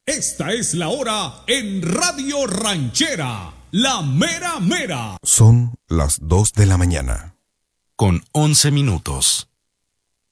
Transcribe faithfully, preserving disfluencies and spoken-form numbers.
Esta es la hora en Radio Ranchera, la mera mera. Son las dos de la mañana. Con once minutos.